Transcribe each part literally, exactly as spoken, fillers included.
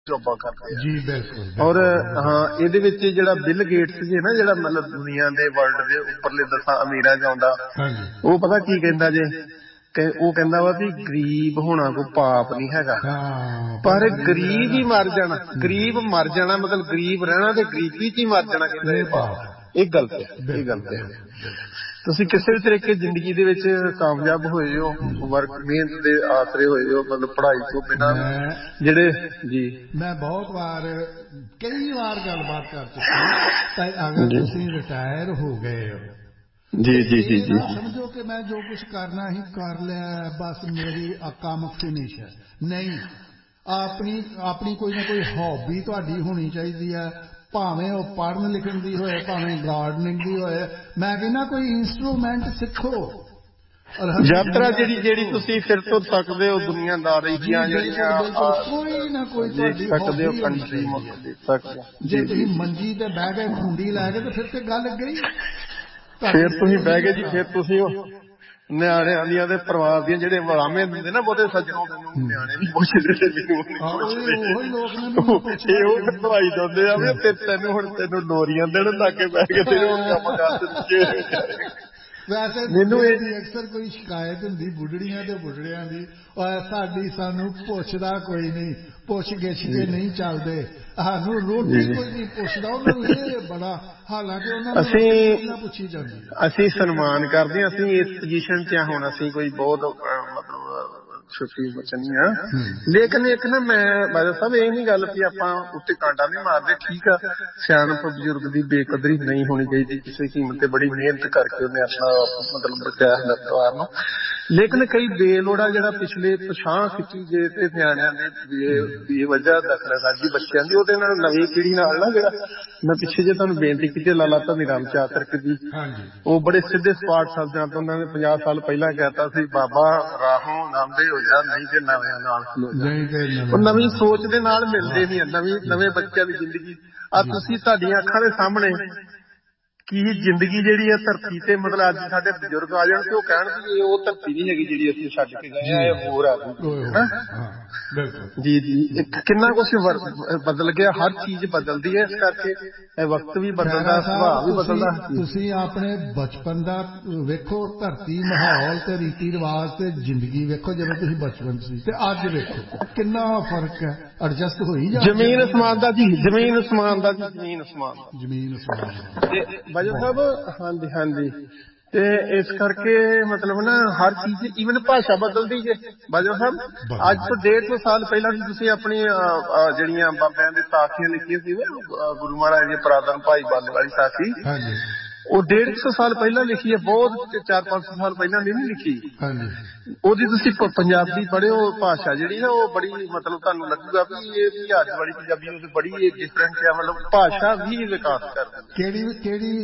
ਜੋਬਾਂ ਕਰਦੇ ਜੀ ਬਿਲਕੁਲ ਔਰ ਹਾਂ ਇਹਦੇ ਵਿੱਚ ਜਿਹੜਾ ਬਿਲ ਗੇਟਸ ਜੀ ਨਾ ਜਿਹੜਾ ਮਤਲਬ ਦੁਨੀਆ ਦੇ ਵਰਲਡ ਦੇ ਉੱਪਰਲੇ ਦਸਾਂ ਅਮੀਰਾਂ ਚ ਆਉਂਦਾ ਉਹ ਪਤਾ ਕੀ ਕਹਿੰਦਾ ਜੇ ਉਹ ਕਹਿੰਦਾ ਵਾ ਵੀ ਗਰੀਬ ਹੋਣਾ ਕੋਈ ਪਾਪ ਨਹੀਂ ਹੈਗਾ ਪਰ ਗਰੀਬ ਹੀ ਮਰ ਜਾਣਾ ਗਰੀਬ ਮਰ ਜਾਣਾ ਮਤਲਬ ਗਰੀਬ ਰਹਿਣਾ ਤੇ ਗਰੀਬੀ ਚ ਹੀ ਮਰ ਜਾਣਾ ਕਹਿੰਦਾ ਇਹ ਪਾਪ ਇਹ ਗਲਤ ਹੈ ਇਹ ਗਲਤ ਹੈ। ਤੁਸੀਂ ਕਿਸੇ ਵੀ ਤਰੀਕੇ ਜ਼ਿੰਦਗੀ ਦੇ ਵਿੱਚ ਕਾਮਯਾਬ ਹੋਏ ਹੋ ਵਰਕ ਮਿਹਨਤ ਦੇ ਆਸਰੇ ਹੋਏ ਹੋ ਮਤਲਬ ਪੜ੍ਹਾਈ ਤੋਂ ਬਿਨਾਂ ਜਿਹੜੇ ਜੀ ਮੈਂ ਬਹੁਤ ਵਾਰ ਕਈ ਵਾਰ ਗੱਲਬਾਤ ਕਰ ਚੁੱਕੀ ਅਗਰ ਤੁਸੀਂ ਰਿਟਾਇਰ ਹੋ ਗਏ ਹੋ ਜੀ ਜੀ ਜੀ ਜੀ ਸਮਝੋ ਕਿ ਮੈਂ ਜੋ ਕੁਛ ਕਰਨਾ ਹੀ ਕਰ ਲਿਆ ਬਸ ਮੇਰੀ ਕੰਮ ਫਿਨਿਸ਼ ਹੈ ਨਹੀਂ ਆਪਣੀ ਆਪਣੀ ਕੋਈ ਨਾ ਕੋਈ ਹੌਬੀ ਤੁਹਾਡੀ ਹੋਣੀ ਚਾਹੀਦੀ ਹੈ ਭਾਵੇਂ ਉਹ ਪੜ੍ਹਨ ਲਿਖਣ ਦੀ ਹੋਏ ਭਾਵੇਂ ਗਾਰਡਨਿੰਗ ਦੀ ਹੋਏ ਮੈਂ ਕਹਿੰਦਾ ਕੋਈ ਇੰਸਟਰੂਮੈਂਟ ਸਿੱਖੋ ਯਾਤਰਾ ਜਿਹੜੀ ਜਿਹੜੀ ਤੁਸੀਂ ਫਿਰ ਤੁਰ ਸਕਦੇ ਹੋ ਦੁਨੀਆਦਾਰੀ ਦੀਆਂ ਜਿਹੜੀਆਂ ਕੋਈ ਨਾ ਕੋਈ ਤੁਹਾਡੀ ਸਕਦੇ ਹੋ ਕੰਟਰੀ ਜੇ ਤੁਸੀਂ ਮੰਜੀ ਤੇ ਬਹਿ ਕੇ ਖੁੰਡੀ ਲੈ ਕੇ ਤੇ ਫਿਰ ਤੇ ਗੱਲ ਗਈ ਫਿਰ ਤੁਸੀਂ ਬਹਿ ਗਏ ਜੀ ਫਿਰ ਤੁਸੀਂ ਉਹ ਨਿਆਣਿਆਂ ਦੀਆਂ ਤੇ ਪਰਿਵਾਰ ਦੀਆਂ ਜਿਹੜੇ ਵਲਾਮੇ ਦਿੰਦੇ ਨਾ ਬਹੁਤੇ ਸੱਜਣੋਂ ਮੈਨੂੰ ਨਿਆਣੇ ਨਹੀਂ ਪੁੱਛਦੇ ਉਹ ਦਵਾਈ ਦਿੰਦੇ ਆ ਵੀ ਤੇ ਤੈਨੂੰ ਹੁਣ ਤੈਨੂੰ ਡੋਰੀਆਂ ਦੇਣ ਲਾ ਕੇ ਬਹਿ ਕੇ ਤੇ ਉਹ ਕੰਮ ਕਰ ਵੈਸੇ ਮੈਨੂੰ ਇਹ ਅਕਸਰ ਕੋਈ ਸ਼ਿਕਾਇਤ ਹੁੰਦੀ ਬੁੱਢੜੀਆਂ ਤੇ ਬੁੱਢੜਿਆਂ ਦੀ ਸਾਡੀ ਸਾਨੂੰ ਪੁੱਛਦਾ ਕੋਈ ਨਹੀਂ ਪੁੱਛ ਗਿੱਛ ਕੇ ਨਹੀਂ ਚੱਲਦੇ ਸਾਨੂੰ ਰੋਟੀ ਕੋਈ ਨਹੀਂ ਪੁੱਛਦਾ ਉਹਨਾਂ ਨੂੰ ਇਹ ਬੜਾ ਹਾਲਾਂਕਿ ਉਹਨਾਂ ਨੂੰ ਅਸੀਂ ਪੁੱਛੀ ਜਾਂਦੀ ਅਸੀਂ ਸਨਮਾਨ ਕਰਦੇ ਹਾਂ ਅਸੀਂ ਇਸ ਪੋਜੀਸ਼ਨ ਚ ਹੁਣ ਅਸੀਂ ਕੋਈ ਬਹੁਤ ਮਤਲਬ ਛੁੱਟੀ ਬਚਣੀ ਆ ਲੇਕਿਨ ਇੱਕ ਨਾ ਮੈਂ ਬਾਦਲ ਸਾਹਿਬ ਇਹ ਨੀ ਗੱਲ ਵੀ ਆਪਾਂ ਉੱਤੇ ਕਾਂਟਾ ਨਹੀਂ ਮਾਰਦੇ ਠੀਕ ਆ ਸਿਆਣਪ ਬਜ਼ੁਰਗ ਦੀ ਬੇਕਦਰੀ ਨਹੀਂ ਹੋਣੀ ਚਾਹੀਦੀ ਕਿਸੇ ਕੀਮਤ ਤੇ ਬੜੀ ਮਿਹਨਤ ਕਰਕੇ ਉਹਨੇ ਆਪਣਾ ਮਤਲਬ ਬਚਾਇਆ ਹੁੰਦਾ ਪਰਿਵਾਰ ਨੂੰ ਲੇਕਿਨ ਕਈ ਬੇਲੋੜਾ ਜਿਹੜਾ ਪਿਛਲੇ ਪਛਾਂ ਖਿੱਚੀ ਜੇ ਤੇ ਨਿਆਣਿਆਂ ਦੇ ਬੇਵਜ੍ਹਾ ਦਖਲਅੰਦਾਜ਼ੀ ਬੱਚਿਆਂ ਦੀ ਉਹਦੇ ਨਾਲ ਨਵੀਂ ਪੀੜ੍ਹੀ ਨਾਲ ਨਾ ਜਿਹੜਾ ਮੈਂ ਪਿੱਛੇ ਜੇ ਤੁਹਾਨੂੰ ਬੇਨਤੀ ਕੀਤੀ ਲਾਲਾ ਧਨੀ ਰਾਮ ਚਾਤਰਕ ਜੀ ਉਹ ਬੜੇ ਸਿੱਧੇ ਸਪਾਟ ਸ਼ਬਦਾਂ ਤੋਂ ਉਹਨਾਂ ਨੇ ਪੰਜਾਹ ਸਾਲ ਪਹਿਲਾਂ ਕਹਿਤਾ ਸੀ ਬਾਬਾ ਰਾਹੋਂ ਨਾਮਦੇ ਹੋ ਜਾ ਨਹੀਂ ਤੇ ਨਵਿਆਂ ਨਾਲ ਖਲੋ ਜਾ ਉਹ ਨਵੀਂ ਸੋਚ ਦੇ ਨਾਲ ਮਿਲਦੇ ਨਹੀਂ ਨਵੀਂ ਨਵੇਂ ਬੱਚਿਆਂ ਦੀ ਜ਼ਿੰਦਗੀ ਆ ਤੁਸੀਂ ਤੁਹਾਡੀਆਂ ਅੱਖਾਂ ਦੇ ਸਾਹਮਣੇ ਕੀ ਜ਼ਿੰਦਗੀ ਜਿਹੜੀ ਹੈ ਧਰਤੀ ਤੇ ਮਤਲਬ ਅੱਜ ਸਾਡੇ ਬਜ਼ੁਰਗ ਆ ਜਾਣ ਤੇ ਉਹ ਕਹਿਣ ਵੀ ਇਹ ਉਹ ਧਰਤੀ ਨਹੀਂ ਹੈਗੀ ਜਿਹੜੀ ਅਸੀਂ ਛੱਡ ਕੇ ਗਏ ਆ ਇਹ ਹੋਰ ਆ ਗਈ ਜੀ ਜੀ ਕਿੰਨਾ ਕੁਛ ਬਦਲ ਗਿਆ ਹਰ ਚੀਜ਼ ਬਦਲਦੀ ਹੈ ਇਸ ਕਰਕੇ ਇਹ ਵਕਤ ਵੀ ਬਦਲਦਾ ਸੁਭਾਅ ਵੀ ਬਦਲਦਾ ਤੁਸੀਂ ਆਪਣੇ ਬਚਪਨ ਦਾ ਵੇਖੋ ਧਰਤੀ ਮਾਹੌਲ ਤੇ ਰੀਤੀ ਰਿਵਾਜ ਤੇ ਜ਼ਿੰਦਗੀ ਵੇਖੋ ਜਦੋਂ ਤੁਸੀਂ ਬਚਪਨ ਸੀ ਤੇ ਅੱਜ ਵੇਖੋ ਕਿੰਨਾ ਫਰਕ ਹੈ ਐਡਜਸਟ ਹੋਈ ਜਾਂਦਾ ਜ਼ਮੀਨ ਅਸਮਾਨ ਦਾ ਜੀ ਜ਼ਮੀਨ ਅਸਮਾਨ ਦਾ ਜੀ ਜ਼ਮੀਨ ਅਸਮਾਨ ਦਾ ਜ਼ਮੀਨ ਅਸਮਾਨ ਬਾਜਵਾ ਸਾਹਿਬ ਹਾਂਜੀ ਹਾਂਜੀ ਤੇ ਇਸ ਕਰਕੇ ਮਤਲਬ ਨਾ ਹਰ ਚੀਜ਼ ਈਵਨ ਭਾਸ਼ਾ ਬਦਲਦੀ ਜੇ ਬਾਜਵਾ ਸਾਹਿਬ ਅੱਜ ਤੋਂ ਡੇਢ ਸੌ ਸਾਲ ਪਹਿਲਾਂ ਵੀ ਤੁਸੀਂ ਆਪਣੀ ਜਿਹੜੀਆਂ ਬਾਬਿਆਂ ਦੀ ਸਾਖੀਆਂ ਲਿਖੀਆਂ ਸੀ ਗੁਰੂ ਮਹਾਰਾਜ ਦੇ ਪੁਰਾਤਨ ਭਾਈ ਬਾਲੇ ਵਾਲੀ ਸਾਖੀ ਉਹ ਡੇਢ ਸੌ ਸਾਲ ਪਹਿਲਾਂ ਲਿਖੀ ਹੈ ਬਹੁਤ ਚਾਰ ਪੰਜ ਸੌ ਸਾਲ ਪਹਿਲਾਂ ਦੀ ਨਹੀਂ ਲਿਖੀ ਉਹਦੀ ਤੁਸੀਂ ਪੰਜਾਬੀ ਪੜ੍ਹਿਓ ਭਾਸ਼ਾ ਜਿਹੜੀ ਨਾ ਉਹ ਬੜੀ ਮਤਲਬ ਤੁਹਾਨੂੰ ਲੱਗੂਗਾ ਵੀ ਇਹ ਵੀ ਅੱਜ ਵਾਲੀ ਪੰਜਾਬੀ ਉਹ ਬੜੀ ਡਿਫਰੈਂਟ ਹੈ ਮਤਲਬ ਭਾਸ਼ਾ ਵੀ ਵਿਕਾਸ ਕਰਦੀ ਕਿਹੜੀ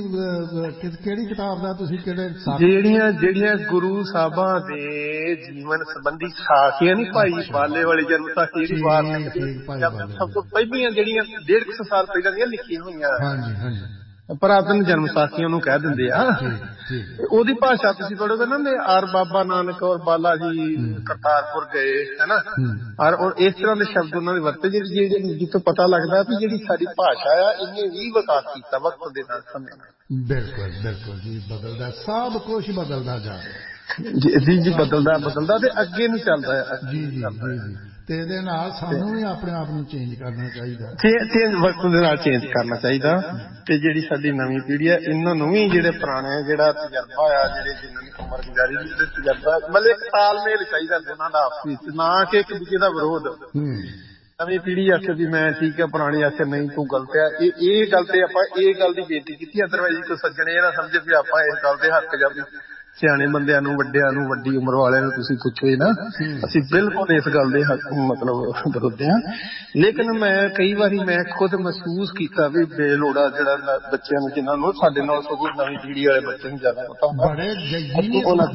ਕਿਹੜੀ ਕਿਹੜੀ ਕਿਤਾਬ ਦਾ ਤੁਸੀਂ ਕਿਹੜੇ ਜਿਹੜੀਆਂ ਜਿਹੜੀਆਂ ਗੁਰੂ ਸਾਹਿਬਾਂ ਦੇ ਜੀਵਨ ਸੰਬੰਧੀ ਸਾਖੀਆਂ ਨੀ ਭਾਈ ਬਾਲੇ ਵਾਲੀ ਜਨਮ ਸਾਖੀ ਜਿਹੜੀ ਬਾਹਰ ਸਭ ਤੋਂ ਪਹਿਲੀਆਂ ਜਿਹੜੀਆਂ ਡੇਢ ਸੌ ਸਾਲ ਪਹਿਲਾਂ ਦੀਆਂ ਲਿਖੀਆਂ ਹੋਈਆਂ ਪੁਰਾਤਨ ਜਨਮ ਸਾਖੀਆਂ ਨੂੰ ਕਹਿ ਦਿੰਦੇ ਆ ਉਹਦੀ ਭਾਸ਼ਾ ਤੁਸੀਂ ਪੜ੍ਹੋਗੇ ਨਾ ਆਰ ਬਾਬਾ ਨਾਨਕ ਔਰ ਬਾਲਾ ਜੀ ਕਰਤਾਰਪੁਰ ਗਏ ਹਨਾ ਔਰ ਇਸ ਤਰ੍ਹਾਂ ਦੇ ਸ਼ਬਦ ਉਹਨਾਂ ਨੇ ਵਰਤੇ ਜਿਹੜੇ ਜਿੱਥੋਂ ਪਤਾ ਲੱਗਦਾ ਵੀ ਜਿਹੜੀ ਸਾਡੀ ਭਾਸ਼ਾ ਆ ਇਹਨੇ ਵੀ ਵਿਕਾਸ ਕੀਤਾ ਵਕਤ ਦੇ ਨਾਲ ਸਮੇਂ ਨਾਲ ਬਿਲਕੁਲ ਬਿਲਕੁਲ ਜੀ ਬਦਲਦਾ ਸਭ ਕੁਛ ਬਦਲਦਾ ਜਾ ਰਿਹਾ ਜੀ ਜੀ ਬਦਲਦਾ ਬਦਲਦਾ ਤੇ ਅੱਗੇ ਨੂੰ ਚੱਲਦਾ ਹੈ ਜੀ ਜੀ ਜੀ ਤੇ ਇਹਦੇ ਨਾਲ ਸਾਨੂੰ ਵੀ ਆਪਣੇ ਆਪ ਨੂੰ ਚੇਂਜ ਕਰਨਾ ਚਾਹੀਦਾ ਚੇਂਜ ਵਕਤ ਦੇ ਨਾਲ ਚੇਂਜ ਕਰਨਾ ਚਾਹੀਦਾ ਤੇ ਜਿਹੜੀ ਸਾਡੀ ਨਵੀਂ ਪੀੜ੍ਹੀ ਹੈ ਇਹਨਾਂ ਨੂੰ ਵੀ ਜਿਹੜੇ ਪੁਰਾਣੇ ਜਿਹੜਾ ਤਜਰਬਾ ਆ ਜਿਹੜੇ ਜਿੰਨਾਂ ਦੀ ਉਮਰ ਗੁਜ਼ਾਰੀ ਦੀ ਤਜਰਬਾ ਮਤਲਬ ਇੱਕ ਤਾਲਮੇਲ ਚਾਹੀਦਾ ਦੋਨਾਂ ਦਾ ਆਪਸ ਵਿੱਚ ਨਾ ਕਿ ਇੱਕ ਦੂਜੇ ਦਾ ਵਿਰੋਧ ਨਵੀਂ ਪੀੜ੍ਹੀ ਆਖੇ ਵੀ ਮੈਂ ਠੀਕ ਹੈ ਪੁਰਾਣੀ ਆਖੇ ਨਹੀਂ ਤੂੰ ਗਲਤ ਹੈ ਇਹ ਇਹ ਗੱਲ ਤੇ ਆਪਾਂ ਇਹ ਗੱਲ ਦੀ ਬੇਨਤੀ ਕੀਤੀ ਅਦਰਵਾਈਜ਼ ਕੋਈ ਸੱਜਣ ਇਹ ਨਾ ਸਮਝੇ ਵੀ ਆਪਾਂ ਇਸ ਗੱਲ ਦੇ ਹੱਕ ਜਾ ਸਿਆਣੇ ਬੰਦਿਆਂ ਨੂੰ ਵੱਡਿਆਂ ਨੂੰ ਵੱਡੀ ਉਮਰ ਵਾਲਿਆਂ ਨੂੰ ਤੁਸੀਂ ਪੁੱਛੋ ਨਾ ਅਸੀਂ ਬਿਲਕੁਲ ਇਸ ਗੱਲ ਦੇ ਹੱਕ ਮਤਲਬ ਬਦਲਦੇ ਹਾਂ ਲੇਕਿਨ ਮੈਂ ਕਈ ਵਾਰੀ ਮੈਂ ਖੁਦ ਮਹਿਸੂਸ ਕੀਤਾ ਵੀ ਬੇਲੋੜਾ ਜਿਹੜਾ ਬੱਚਿਆਂ ਨੂੰ ਜਿਨ੍ਹਾਂ ਨੂੰ ਸਾਡੇ ਨਾਲ ਸਗੋਂ ਨਵੀਂ ਪੀੜ੍ਹੀ ਵਾਲੇ ਬੱਚੇ ਨੂੰ ਜ਼ਿਆਦਾ ਪਤਾ ਹੁੰਦਾ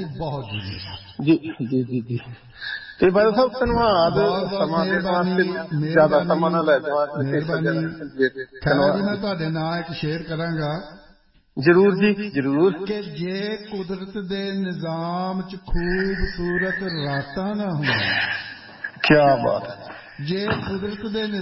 ਜੀ ਜੀ ਜੀ ਜੀ ਤੇ ਬਾਦਲ ਸਾਹਿਬ ਧੰਨਵਾਦ ਸਮਾਂ ਦੇਣ ਵਾਸਤੇ ਜ਼ਿਆਦਾ ਸਮਾਂ ਨਾ ਲੈ ਜਾਵਾਂ ਮੈਂ ਤੁਹਾਡੇ ਨਾਲ ਇੱਕ ਸ਼ੇਅਰ ਕਰਾਂਗਾ ਜ਼ਰੂਰ ਜੀ ਜ਼ਰੂਰ ਕਿ ਜੇ ਕੁਦਰਤ ਦੇ ਨਿਜ਼ਾਮ ਚ ਖੂਬਸੂਰਤ ਰਾਤਾਂ ਨਾ ਹੋਣ ਕਿਆ ਬਾਤ ਹੈ ਜੇ ਕੁਦਰਤ ਦੇ